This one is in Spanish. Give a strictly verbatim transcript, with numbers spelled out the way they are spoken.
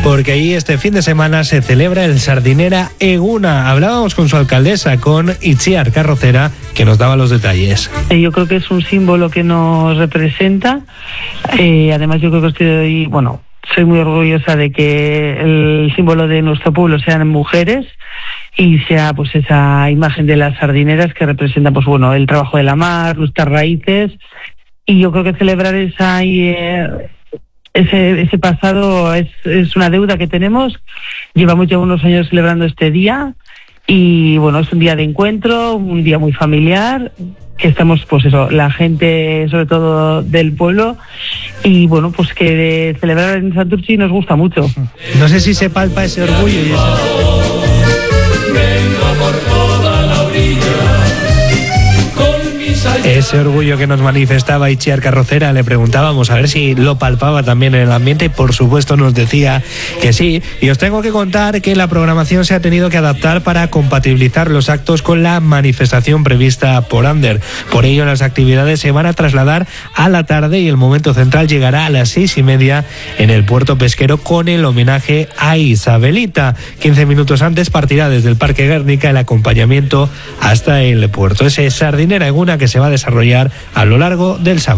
porque ahí este fin de semana se celebra el Sardinera Eguna. Hablábamos con su alcaldesa, con Itziar Carrocera, que nos daba los detalles. Yo creo que es un símbolo que nos representa. Eh, además, yo creo que estoy, bueno, soy muy orgullosa de que el símbolo de nuestro pueblo sean mujeres y sea pues esa imagen de las sardineras que representan pues bueno el trabajo de la mar, nuestras raíces, y yo creo que celebrar esa eh, ese ese pasado es, es una deuda que tenemos. Llevamos ya unos años celebrando este día y bueno, es un día de encuentro, un día muy familiar, que estamos pues eso, la gente sobre todo del pueblo, y bueno, pues que de celebrar en Santurtzi nos gusta mucho. No sé si se palpa ese orgullo y ese... Ese orgullo que nos manifestaba Itziar Carrocera, le preguntábamos a ver si lo palpaba también en el ambiente y por supuesto nos decía que sí. Y os tengo que contar que la programación se ha tenido que adaptar para compatibilizar los actos con la manifestación prevista por Ander. Por ello las actividades se van a trasladar a la tarde y el momento central llegará a las seis y media en el puerto pesquero con el homenaje a Isabelita. quince minutos antes partirá desde el Parque Guernica el acompañamiento hasta el puerto. Ese Sardinera Eguna que se va a desarrollar a lo largo del sábado.